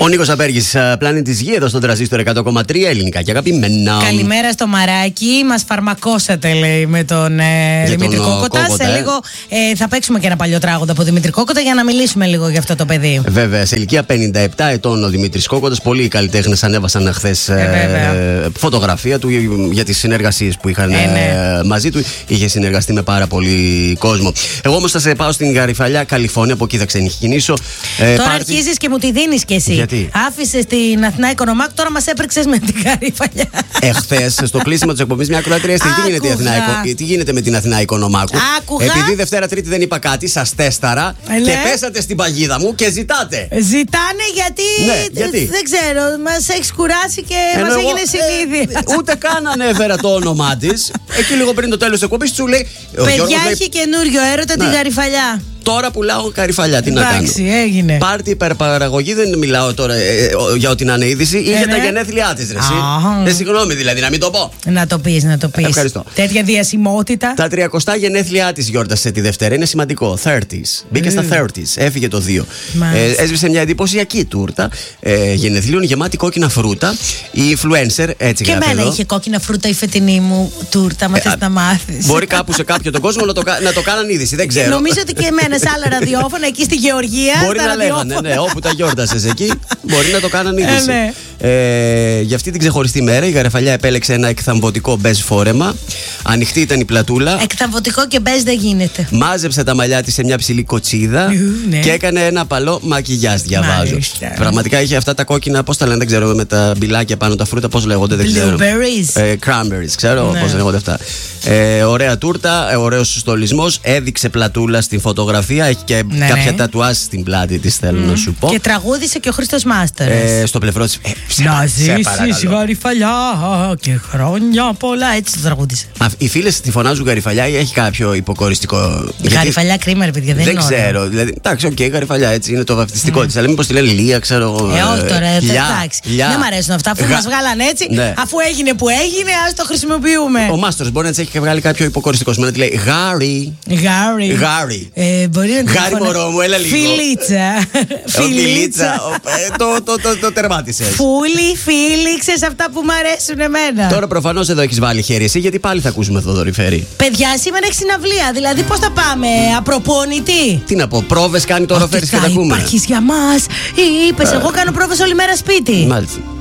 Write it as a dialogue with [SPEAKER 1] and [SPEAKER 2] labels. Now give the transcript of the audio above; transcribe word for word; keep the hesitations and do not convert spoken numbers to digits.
[SPEAKER 1] Ο Νίκος Απέργης, πλάνη της γη, εδώ στον Τρανζίστορ εκατό κόμμα τρία, ελληνικά και αγαπημένα.
[SPEAKER 2] Καλημέρα στο Μαράκι. Μας φαρμακώσατε, λέει, με τον ε, Δημήτρη Κόκοτα.
[SPEAKER 1] Κόκοτα,
[SPEAKER 2] σε
[SPEAKER 1] ε.
[SPEAKER 2] λίγο ε, θα παίξουμε και ένα παλιό τράγοντα από Δημήτρη Κόκοτα για να μιλήσουμε λίγο για αυτό το παιδί.
[SPEAKER 1] Βέβαια, σε ηλικία πενήντα επτά ετών ο Δημήτρης Κόκοτας. Πολλοί καλλιτέχνες ανέβασαν χθες ε, φωτογραφία του για τις συνεργασίες που είχαν
[SPEAKER 2] ε, ναι.
[SPEAKER 1] ε, μαζί του. Είχε συνεργαστεί με πάρα πολύ κόσμο. Εγώ όμως θα σε πάω στην Γαριφαλιά, Καλιφόρνια, από εκεί θα ξεκινήσω. Ε,
[SPEAKER 2] τώρα
[SPEAKER 1] πάρτι...
[SPEAKER 2] αρχίζεις και μου τη δίνεις κι εσύ.
[SPEAKER 1] Γιατί?
[SPEAKER 2] Άφησες την Αθηνά Οικονομάκου, τώρα μας έπρεξες με την Γαριφαλιά.
[SPEAKER 1] Εχθές, στο κλείσιμο της εκπομπής, μια ακροάτρια έστειλε τι γίνεται, η Αθηνά, τι γίνεται με την Αθηνά Οικονομάκου.
[SPEAKER 2] Άκουγα.
[SPEAKER 1] Επειδή Δευτέρα Τρίτη δεν είπα κάτι, σας τέσταρα
[SPEAKER 2] ε,
[SPEAKER 1] και πέσατε στην παγίδα μου και ζητάτε.
[SPEAKER 2] Ζητάνε γιατί.
[SPEAKER 1] Ναι, γιατί?
[SPEAKER 2] Δεν ξέρω, μας έχεις κουράσει και
[SPEAKER 1] Ενώ
[SPEAKER 2] μας
[SPEAKER 1] εγώ,
[SPEAKER 2] έγινε συνήθεια.
[SPEAKER 1] Ε, ούτε καν ανέφερα το όνομά της. Εκεί λίγο πριν το τέλος της εκπομπής σου λέει.
[SPEAKER 2] Παιδιά, έχει καινούριο έρωτα,
[SPEAKER 1] ναι.
[SPEAKER 2] Τη Γαριφαλιά.
[SPEAKER 1] Τώρα πουλάω Γαριφαλιά, τι
[SPEAKER 2] εντάξει,
[SPEAKER 1] να κάνω.
[SPEAKER 2] Εντάξει, έγινε.
[SPEAKER 1] Πάρτι υπερπαραγωγή, δεν μιλάω τώρα ε, ε, για ό,τι να είναι είδηση. Είχε
[SPEAKER 2] ε,
[SPEAKER 1] τα
[SPEAKER 2] ναι.
[SPEAKER 1] γενέθλιά της, ρε εσύ.
[SPEAKER 2] Ah.
[SPEAKER 1] Ε, συγγνώμη δηλαδή, να μην το πω.
[SPEAKER 2] Να το πεις, να το πεις.
[SPEAKER 1] Ευχαριστώ.
[SPEAKER 2] Τέτοια διασημότητα.
[SPEAKER 1] Τα τριακοστά γενέθλιά της γιόρτασε τη Δευτέρα. Είναι σημαντικό. τριάντα. Μπήκε στα τριάντα. Έφυγε το δύο. Ε, έσβησε μια εντυπωσιακή τούρτα ε, γενεθλίων γεμάτη κόκκινα φρούτα. Η influencer, έτσι
[SPEAKER 2] και
[SPEAKER 1] γράφει
[SPEAKER 2] εμένα
[SPEAKER 1] εδώ.
[SPEAKER 2] είχε κόκκινα φρούτα η φετινή μου τούρτα, μα
[SPEAKER 1] Ε,
[SPEAKER 2] θες να μάθεις.
[SPEAKER 1] Μπορεί κάπου σε κάποιο τον κόσμο να το, να το κάναν είδηση. Δεν ξέρω.
[SPEAKER 2] Νομίζω ότι και εμένα σε άλλα ραδιόφωνα εκεί στη Γεωργία.
[SPEAKER 1] Μπορεί να λέγανε, ναι, όπου τα γιόρτασες εκεί, μπορεί να το κάναν είδηση.
[SPEAKER 2] Ε, ναι.
[SPEAKER 1] ε, για αυτή την ξεχωριστή μέρα η Γαριφαλιά επέλεξε ένα εκθαμβωτικό μπέζ φόρεμα. Ανοιχτή ήταν η πλατούλα.
[SPEAKER 2] Εκθαμβωτικό και μπέζ δεν γίνεται.
[SPEAKER 1] Μάζεψε τα μαλλιά της σε μια ψηλή κοτσίδα
[SPEAKER 2] ναι.
[SPEAKER 1] και έκανε ένα απαλό μακιγιάζ, διαβάζω.
[SPEAKER 2] Μάλιστα.
[SPEAKER 1] Πραγματικά είχε αυτά τα κόκκινα, πώς τα λένε, δεν ξέρω, με τα μπιλάκια πάνω τα φρούτα, πώς λέγονται, δεν ξέρω.
[SPEAKER 2] Blueberries.
[SPEAKER 1] Ε, cranberries, ξέρω
[SPEAKER 2] ναι.
[SPEAKER 1] πώς λέγονται αυτά. Ε, ωραία τούρτα, ε, ωραίος στολισμός. Έδειξε πλατούλα στην φωτογραφία. Έχει και
[SPEAKER 2] ναι,
[SPEAKER 1] κάποια
[SPEAKER 2] ναι.
[SPEAKER 1] τατουάζ στην πλάτη της, θέλω mm. να σου πω.
[SPEAKER 2] Και τραγούδισε και ο Χρήστος Μάστερας.
[SPEAKER 1] Ε, στο πλευρό της. Ε,
[SPEAKER 2] να ζήσεις Γαριφαλιά και χρόνια πολλά. Έτσι το τραγούδισε.
[SPEAKER 1] Α, οι φίλες τη φωνάζουν Γαριφαλιά ή έχει κάποιο υποκοριστικό?
[SPEAKER 2] Γαριφαλιά κρίμα, ρε παιδιά, δεν,
[SPEAKER 1] δεν
[SPEAKER 2] είναι
[SPEAKER 1] ξέρω.
[SPEAKER 2] ωραίο.
[SPEAKER 1] Δηλαδή, εντάξει, οκ, okay, Γαριφαλιά έτσι είναι το βαφτιστικό mm. της. Αλλά μήπως τη λένε Λία, ξέρω.
[SPEAKER 2] Ε, όχι τώρα,
[SPEAKER 1] ε, λιά,
[SPEAKER 2] εντάξει.
[SPEAKER 1] λιά.
[SPEAKER 2] Δεν μ' αρέσουν αυτά. Αφού
[SPEAKER 1] Γα...
[SPEAKER 2] μας βγάλαν έτσι,
[SPEAKER 1] ναι.
[SPEAKER 2] αφού έγινε που έγινε, ας το χρησιμοποιούμε.
[SPEAKER 1] Ο Μάστορας μπορεί να της έχει βγάλει κάποιο υποκοριστικό. Σημαίνει να τη λέει Γάρι.
[SPEAKER 2] Γάρι.
[SPEAKER 1] Γάρι.
[SPEAKER 2] Ε, μπορεί να τη
[SPEAKER 1] Γάρι, μωρό μου, έλα λίγο.
[SPEAKER 2] Φιλίτσα.
[SPEAKER 1] Φιλίτσα. Το, το, το, το τερμάτισες.
[SPEAKER 2] Φούλη, φίλοι, ξέρεις αυτά που μ' αρέσουν εμένα.
[SPEAKER 1] Τώρα προφανώς εδώ έχεις βάλει χέρι εσύ, γιατί πάλι θα ακούσουμε Θοδωρή.
[SPEAKER 2] Παιδιά, σήμερα έχει συναυλία. Δηλαδή, πώς θα πάμε, απροπόνητοι.
[SPEAKER 1] Τι να πω, πρόβες κάνει τώρα, φέρεις και τα ακούμε.
[SPEAKER 2] Υπάρχεις για μας. Είπες, εγώ κάνω πρόβες όλη μέρα σπίτι.
[SPEAKER 1] Μάλιστα.